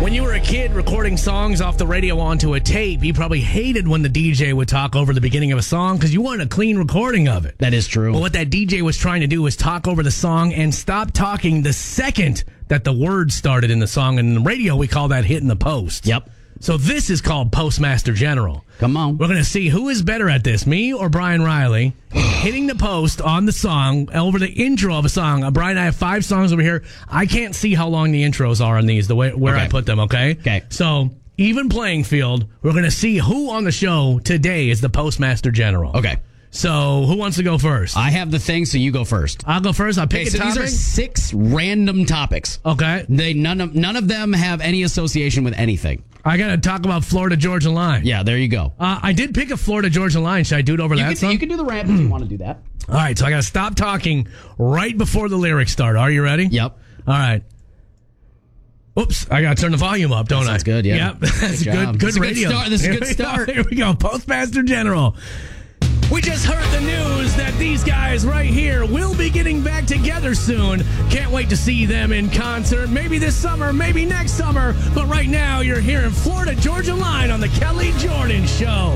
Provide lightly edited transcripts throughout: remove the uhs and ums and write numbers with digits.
When you were a kid recording songs off the radio onto a tape, you probably hated when the DJ would talk over the beginning of a song because you wanted a clean recording of it. That is true. But what that DJ was trying to do was talk over the song and stop talking the second that the words started in the song. And in the radio, we call that hitting the post. Yep. So this is called Postmaster General. Come on. We're going to see who is better at this, me or Brian Riley, hitting the post on the song, over the intro of a song. Brian, I have 5 songs over here. I can't see how long the intros are on these, where I put them, okay? Okay. So, even playing field, we're going to see who on the show today is the Postmaster General. Okay. So, who wants to go first? I have the thing, so you go first. I'll go first. I'll pick a topic. These are 6 random topics. Okay. None of them have any association with anything. I got to talk about Florida Georgia Line. Yeah, there you go. I did pick a Florida Georgia Line. Should I do it over that song? You can do the rap if you want to do that. All right, so I got to stop talking right before the lyrics start. Are you ready? Yep. All right. Oops, I got to turn the volume up, don't I? That's good, yeah. Yep, that's good radio. This is a good start. Here we go, Postmaster General. We just heard the news that these guys right here will be getting back together soon. Can't wait to see them in concert. Maybe this summer, maybe next summer. But right now, you're hearing Florida Georgia Line on the Kelly Jordan Show.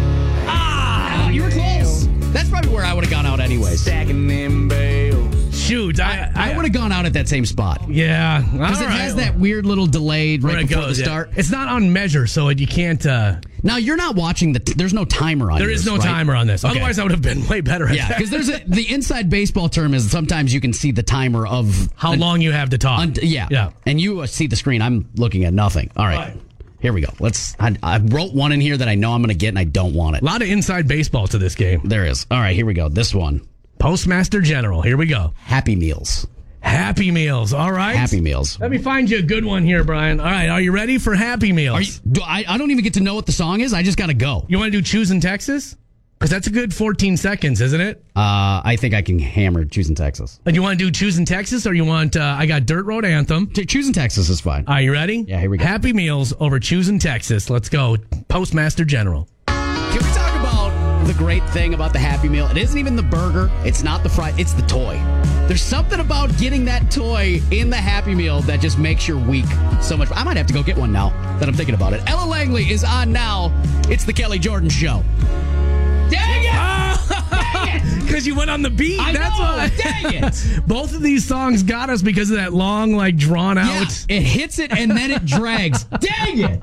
You were close. That's probably where I would have gone out anyways. Stacking them bales. Shoot, I would have gone out at that same spot. Yeah. Because it has that weird little delay right before the start. It's not on measure, so you can't... Now, you're not watching there's no timer on this. There is no right? timer on this. Okay. Otherwise, I would have been way better at that. Yeah, because the inside baseball term is sometimes you can see the timer of... How long you have to talk. Yeah. And you see the screen. I'm looking at nothing. All right. Here we go. I wrote one in here that I know I'm going to get, and I don't want it. A lot of inside baseball to this game. There is. All right, here we go. This one. Postmaster General. Here we go. Happy Meals. Happy Meals. All right. Happy Meals. Let me find you a good one here, Brian. All right. Are you ready for Happy Meals? I don't even get to know what the song is. I just got to go. You want to do Choosing Texas? Because that's a good 14 seconds, isn't it? I think I can hammer Choosing Texas. And you want to do Choosing Texas, or you want I got Dirt Road Anthem? Choosing Texas is fine. Are you ready? Yeah, here we go. Happy Meals over Choosing Texas. Let's go. Postmaster General. Can we talk about the great thing about the Happy Meal? It isn't even the burger. It's not the fry. It's the toy. There's something about getting that toy in the Happy Meal that just makes your week so much. I might have to go get one now that I'm thinking about it. Ella Langley is on now. It's the Kelly Jordan Show. Dang it! Because you went on the beat. That's why. Dang it! Both of these songs got us because of that long, drawn out. Yeah, it hits it and then it drags. Dang it!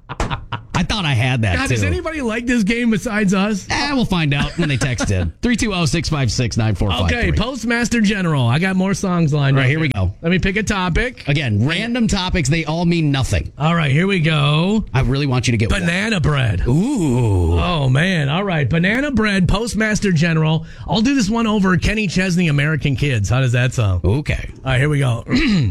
I thought I had that, too. Does anybody like this game besides us? We'll find out when they text in. 320-656-9453. Okay, Postmaster General. I got more songs lined up. All right, here we go. Let me pick a topic. Again, random topics. They all mean nothing. All right, here we go. I really want you to get Banana bread. Ooh. Oh, man. All right, Banana bread, Postmaster General. I'll do this one over Kenny Chesney, American Kids. How does that sound? Okay. All right, here we go.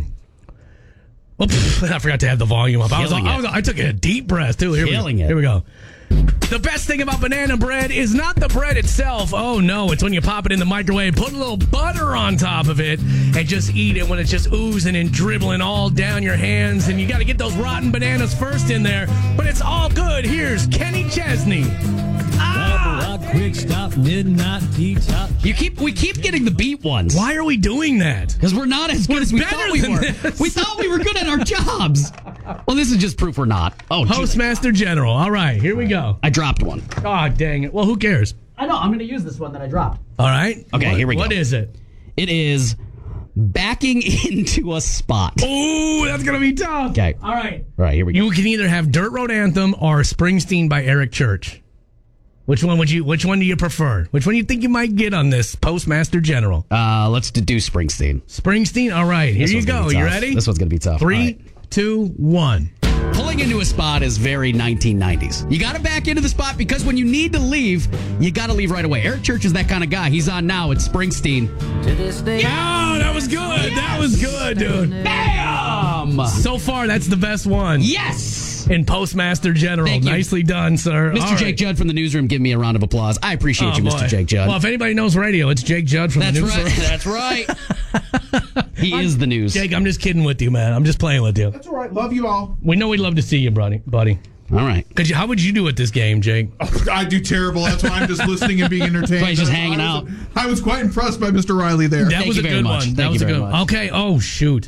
Oops, I forgot to have the volume up. I took a deep breath, too. Here we go. The best thing about banana bread is not the bread itself. Oh, no. It's when you pop it in the microwave, put a little butter on top of it, and just eat it when it's just oozing and dribbling all down your hands. And you got to get those rotten bananas first in there. But it's all good. Here's Kenny Chesney. Quick stop, did not detox. We keep getting the beat ones. Why are we doing that? Because we're not as good as we thought we were. We thought we were good at our jobs. Well, this is just proof we're not. Oh, Postmaster General. All right, here we go. I dropped one. Oh, dang it. Well, who cares? I know. I'm going to use this one that I dropped. All right. Okay, here we go. What is it? It is backing into a spot. Oh, that's going to be tough. Okay. All right. All right, here we go. You can either have Dirt Road Anthem or Springsteen by Eric Church. Which one do you prefer? Which one do you think you might get on this Postmaster General? Let's do Springsteen. Springsteen? All right, here you go. You ready? This one's going to be tough. 3, 2, 1. Pulling into a spot is very 1990s. You got to back into the spot because when you need to leave, you got to leave right away. Eric Church is that kind of guy. He's on now. It's Springsteen. To this day. Oh, that was good. Yes. That was good, dude. Bam! So far, that's the best one. Yes! In Postmaster General. Thank you. Nicely done, sir. Mr. Jake Judd from the newsroom, give me a round of applause. I appreciate you, Mr. Jake Judd. Well, if anybody knows radio, it's Jake Judd from the newsroom. That's right. He is the news. Jake, I'm just kidding with you, man. I'm just playing with you. That's all right. Love you all. We know we'd love to see you, buddy. All right. How would you do at this game, Jake? Oh, I do terrible. That's why I'm just listening and being entertained. He's just hanging out. I was quite impressed by Mr. Riley there. That was a good one. That was a good one. Okay. Oh, shoot.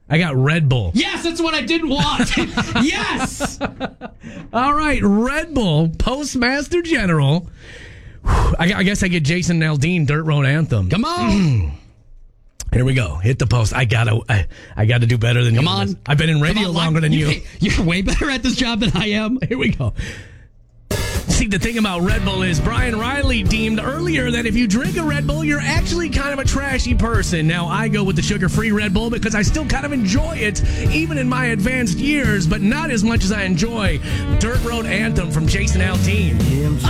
I got Red Bull. Yes, that's what I didn't want. Yes. All right, Red Bull, Postmaster General. I guess I get Jason Aldean, Dirt Road Anthem. Come on. Here we go. Hit the post. I gotta do better than you. Come on. I've been in radio longer than you. You're way better at this job than I am. Here we go. See, the thing about Red Bull is Brian Riley deemed earlier that if you drink a Red Bull, you're actually kind of a trashy person. Now, I go with the sugar-free Red Bull because I still kind of enjoy it, even in my advanced years, but not as much as I enjoy Dirt Road Anthem from Jason Aldean.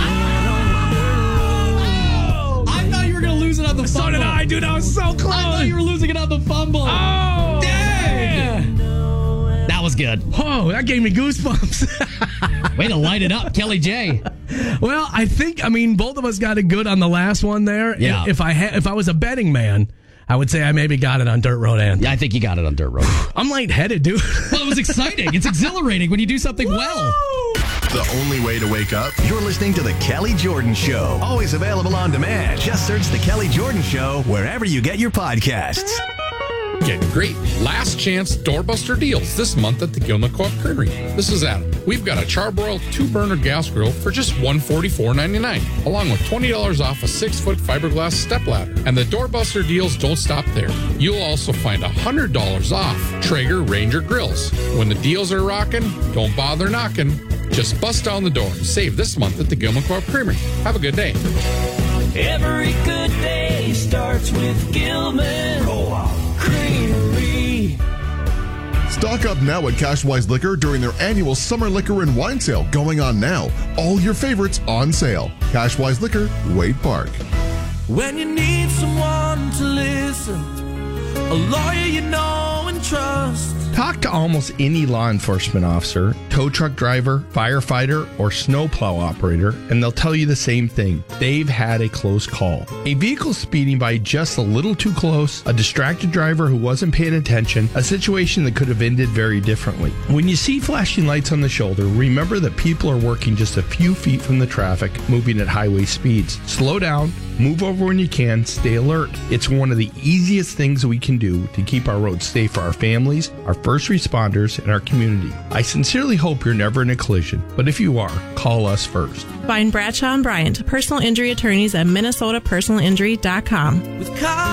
I thought you were going to lose it on the fumble. So did I, dude. I was so close. I thought you were losing it on the fumble. Oh, dang. That was good. Oh, that gave me goosebumps. Way to light it up, Kelly J. Well, I mean, both of us got it good on the last one there. Yeah. If I was a betting man, I would say I maybe got it on Dirt Road Anthem. Yeah, I think you got it on Dirt Road. I'm lightheaded, dude. Well, it was exciting. It's exhilarating when you do something well. The only way to wake up, you're listening to The Kelly Jordan Show. Always available on demand. Just search The Kelly Jordan Show wherever you get your podcasts. Getting great last chance doorbuster deals this month at the Gilman Co-op Creamery. This is Adam. We've got a Charbroil 2-burner gas grill for just $144.99, along with $20 off a 6-foot fiberglass stepladder. And the doorbuster deals don't stop there. You'll also find $100 off Traeger Ranger grills. When the deals are rocking, don't bother knocking. Just bust down the door and save this month at the Gilman Co-op Creamery. Have a good day. Every good day starts with Gilman Co-op Creamery. Stock up now at Cashwise Liquor during their annual summer liquor and wine sale going on now. All your favorites on sale. Cashwise Liquor, Wade Park. When you need someone to listen, a lawyer you know and trust. Talk to almost any law enforcement officer, tow truck driver, firefighter, or snowplow operator, and they'll tell you the same thing. They've had a close call. A vehicle speeding by just a little too close, a distracted driver who wasn't paying attention, a situation that could have ended very differently. When you see flashing lights on the shoulder, remember that people are working just a few feet from the traffic, moving at highway speeds. Slow down, move over when you can, stay alert. It's one of the easiest things we can do to keep our roads safe for our families, our first responders, and our community. I sincerely hope you're never in a collision, but if you are, call us first. Find Bradshaw and Bryant, personal injury attorneys at MinnesotaPersonalInjury.com. With